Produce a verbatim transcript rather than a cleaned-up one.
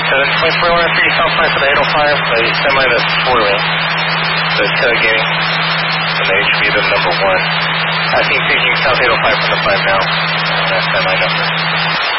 seven point four one three South five for the eight oh five, the semi that's four lane. So it's tailgating. And the H B the number one. I think taking South eight oh five from the five now. And that's semi number.